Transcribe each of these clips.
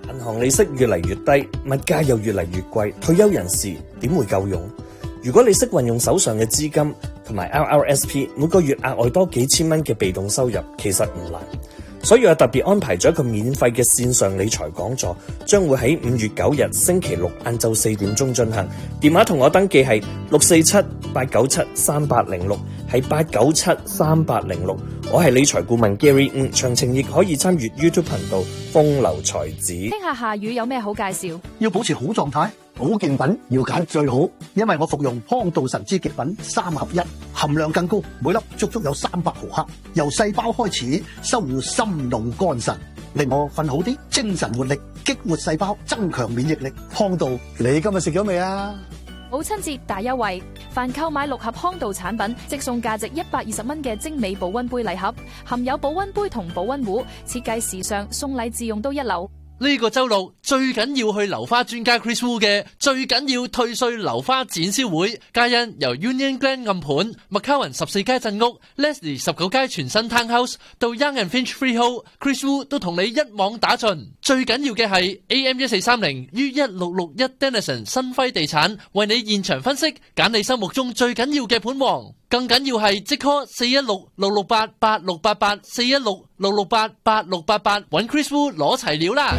銀行利息越嚟越低，物價又越嚟越貴，退休人士點會夠用？如果你識運用手上嘅資金同埋 RRSP， 每個月額外多幾千蚊嘅被動收入，其實唔難。所以我特別安排咗一個免費嘅線上理財講座，將會喺5月9日星期六晏晝4點鐘進行。電話同我登記係647-897-3806，係897-3806。我係理財顧問 Gary， 詳情亦可以參與 YouTube 頻道風流才子。 聽下夏雨有咩好介紹？ 要保持好狀態，保健品要揀最好，因為我服用康道神之極品3合1，含量更高，每粒足足有300毫克，由細胞開始修護心腦肝腎，令我瞓好啲，精神活力，激活細胞，增強免疫力。康道，你今日食咗未啊？ 母親節大優惠，凡購買6盒康道產品，即送價值120蚊嘅精美保溫杯禮盒，含有保溫杯同保溫壺，設計時尚，送禮自用都一流。 呢個周六最緊要去樓花專家 Chris Wu 嘅最緊要退稅樓花展銷會，皆因由 Union Glen 暗盤、McCowan 14街鎮屋、Leslie 19街全新 Townhouse 到 Young and Finch Freehold，Chris Wu 都同你一網打盡。最緊要嘅係 AM1430 於1661 Denison 新輝地產為你現場分析，揀你心目中最緊要嘅盤王。更緊要係即 call 416-668-8688 416-668-8688 揾 Chris Wu 攞齊料啦！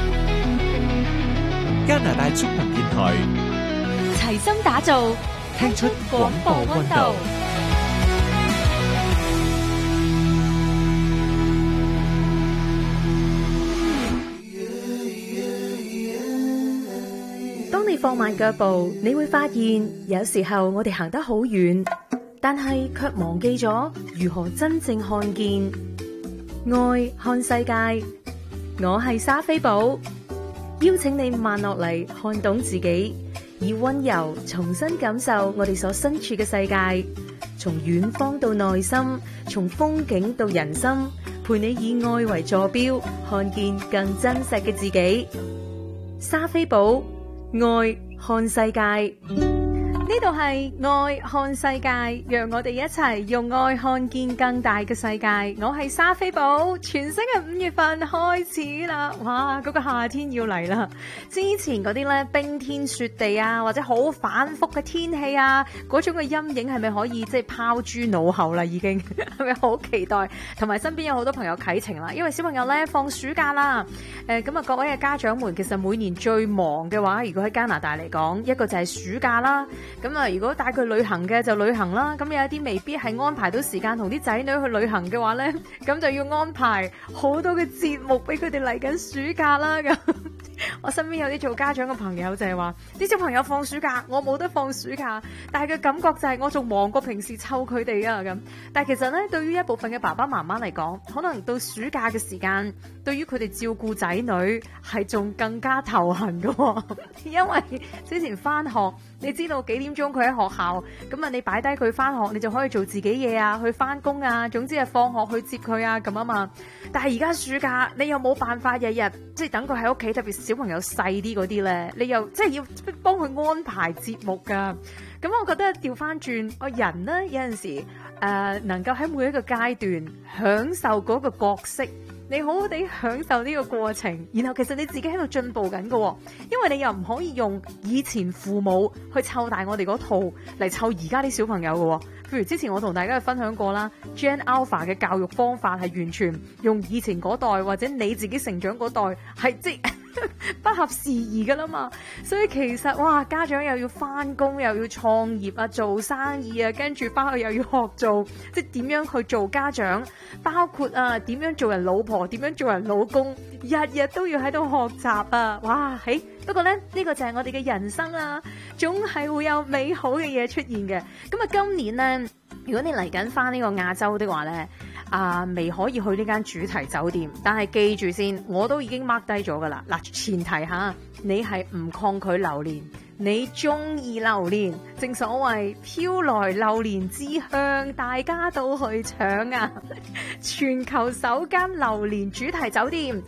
加拿大中文電台齊心打造， 聽出廣播溫度。 當你放慢腳步，你會發現有時候我哋行得好遠，但係卻忘記咗如何真正看見愛看世界。我係莎菲寶，邀請你慢落嚟，看懂自己，以溫柔重新感受我哋所身處嘅世界，從遠方到內心，從風景到人心，陪你以愛為坐標，看見更真實嘅自己。莎菲寶，愛看世界。呢度係愛看世界，讓我哋一齊用愛看見更大嘅世界。我係莎菲寶，全新嘅5月份開始啦！哇，嗰個夏天要嚟啦！之前嗰啲咧冰天雪地啊，或者好反覆嘅天氣啊，嗰種嘅陰影係咪可以即係拋諸腦後啦？已經係咪好期待？同埋身邊有好多朋友啟程啦，因為小朋友咧放暑假啦。咁啊，各位嘅家長們，其實每年最忙嘅話，如果喺加拿大嚟講，一個就係暑假啦。咁啊，如果帶佢旅行嘅就旅行啦，咁有一啲未必係安排到時間同啲仔女去旅行嘅話呢，咁就要安排好多嘅節目俾佢哋嚟緊暑假啦。咁我身邊有啲做家長嘅朋友就係話，啲小朋友放暑假，我冇得放暑假，但係個感覺就係我仲忙過平時湊佢哋啊咁。但係其實呢，對於一部分嘅爸爸媽媽嚟講，可能到暑假嘅時間，對於佢哋照顧仔女係仲更加頭痕㗎，因為之前翻學，你知道幾點鐘佢喺學校，咁啊你擺低佢翻學，你就可以做自己嘢啊，去翻工啊，總之係放學去接佢啊咁啊嘛。但係而家暑假，你又冇辦法日日即係等佢喺屋企，特別小朋友細啲嗰啲咧，你又即係要幫佢安排節目噶。咁我覺得調翻轉，個人咧有陣時能夠喺每一個階段享受嗰個角色。你好好地享受呢個過程，然後其實你自己喺度進步緊㗎，因為你又唔可以用以前父母去湊大我哋嗰套嚟湊而家啲小朋友㗎。譬如之前我同大家去分享過啦 ，Gen Alpha 嘅教育方法係完全用以前嗰代或者你自己成長嗰代係即不合時宜噶啦嘛，所以其實哇，家長又要翻工，又要創業啊，做生意啊，跟住翻去又要學做，即係點樣去做家長，包括啊點樣做人老婆，點樣做人老公，日日都要喺度學習啊！哇，不過咧呢個就係我哋嘅人生啊，總係會有美好嘅嘢出現嘅。咁啊，今年呢，如果你嚟緊翻呢個亞洲的話呢，未可以去呢間主題酒店，但係記住先，我都已經 mark 低咗噶啦。嗱，前提下你係唔抗拒榴蓮， 你中意榴蓮，正所謂飄來榴蓮之香，大家都去搶啊！全球首間榴蓮主題酒店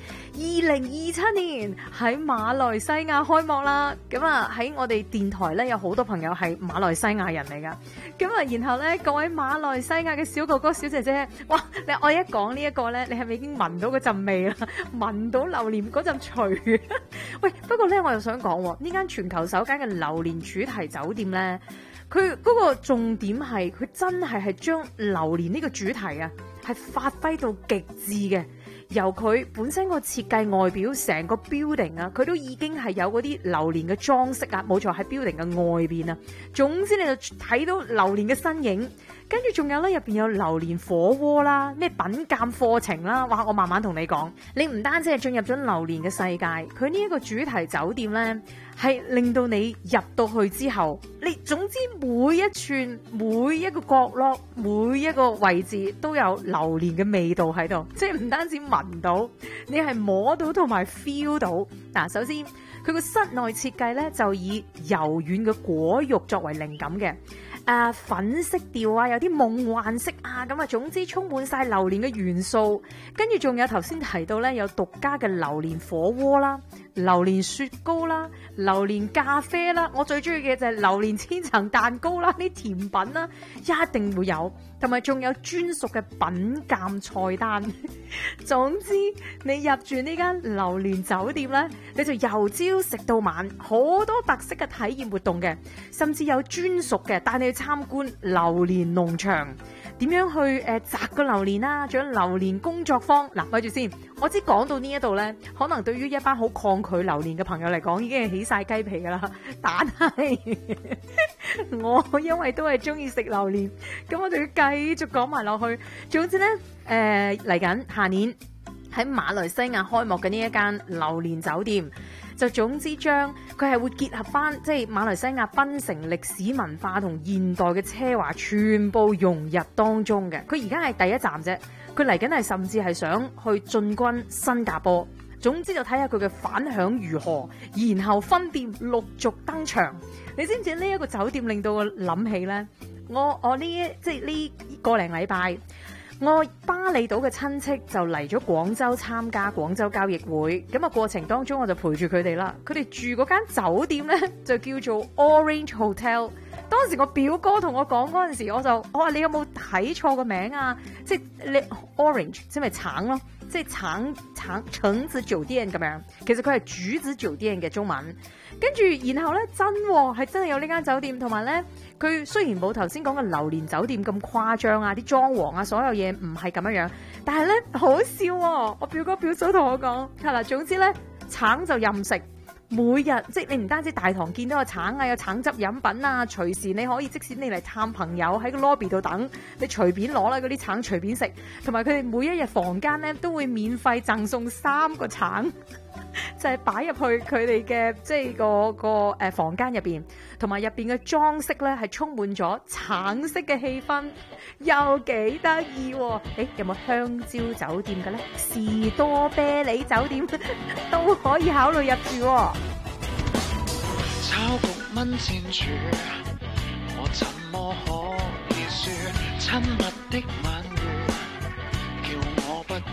2027年喺馬來西亞開幕啦。咁啊喺我哋電台咧有好多朋友係馬來西亞人嚟噶。咁啊然後咧各位馬來西亞嘅小哥哥小姐姐，哇！我一講呢一個咧，你係咪已經聞到嗰陣味啦？聞到榴蓮嗰陣除？喂，不過咧我又想講呢間全球首間嘅榴蓮主題酒店咧，佢嗰個重點係佢真係將榴蓮呢個主題啊係發揮到極致嘅。由佢本身個設計外表，成個 building 啊，佢都已經係有嗰啲榴蓮嘅裝飾啊，冇錯喺 building 嘅外邊啊。總之你就睇到榴蓮嘅身影，跟住仲有咧入邊有榴蓮火鍋啦，咩品鑑課程啦，哇！我慢慢同你講，你唔單止係進入咗榴蓮嘅世界，佢呢一個主題酒店咧係令到你入到去之後，你總之每一寸、每一個角落、每一個位置都有榴蓮嘅味道喺度，即係唔單止聞到，你係摸到同埋 feel 到。嗱，首先佢個室內設計咧就以柔軟嘅果肉作為靈感嘅。粉色調啊，有啲夢幻色啊，咁啊，總之充滿晒榴蓮嘅元素，跟住仲有頭先提到咧，有獨家嘅榴蓮火鍋啦、榴蓮雪糕啦、榴蓮咖啡啦，我最中意嘅就係榴蓮千層蛋糕啦，啲甜品啦，一定會有，同埋仲有專屬嘅品鑑菜單。總之，你入住呢間榴蓮酒店咧，你就由朝食到晚，好多特色嘅體驗活動嘅，甚至有專屬嘅帶你去參觀榴蓮農場，點樣去摘個榴蓮啦，仲有榴蓮工作坊。嗱，咪住先，我知講到呢一度咧，可能對於一班好抗拒榴蓮嘅朋友嚟講，已經係起晒雞皮噶啦。但係我因為都係中意食榴蓮，咁我就要繼續講埋落去。總之咧，嚟緊下年喺馬來西亞開幕嘅呢一間榴蓮酒店，就總之將佢係會結合翻即係馬來西亞檳城歷史文化同現代嘅奢華全部融入當中嘅。佢而家係第一站啫，佢嚟緊係甚至係想去進軍新加坡。總之就睇下佢嘅反響如何，然後分店陸續登場。你知唔知呢一個酒店令到我諗起咧？我呢即係呢個零禮拜，我巴厘島嘅親戚就嚟咗廣州參加廣州交易會，咁啊過程當中我就陪住佢哋啦。佢哋住嗰間酒店咧就叫做 Orange Hotel。當時我表哥同我講嗰陣時，我話你有冇睇錯個名啊？即係你 Orange 即係橙咯，即係橙子酒店咁樣。其實佢係橘子酒店嘅中文。跟住然後咧係真係有呢間酒店，同埋咧佢雖然冇頭先講嘅榴蓮酒店咁誇張啊，啲裝潢啊所有嘢唔係咁樣樣，但係咧好笑喎。我表哥表嫂同我講係啦，總之咧橙就任食。每日即係你唔單止大堂見到個橙啊，有橙汁飲品啊，隨時你可以即使你嚟探朋友喺個 lobby 度等，你隨便攞啦嗰啲橙隨便食，同埋佢哋每一日房間咧都會免費贈送3個橙，就係擺入去佢哋嘅即係個房間入邊，同埋入邊嘅裝飾咧係充滿咗橙色嘅氣氛，又幾得意喎！有冇香蕉酒店嘅咧？士多啤梨酒店都可以考慮入住喎。 炒局蚊纏住，我怎麼可以說親密的晚月，叫我不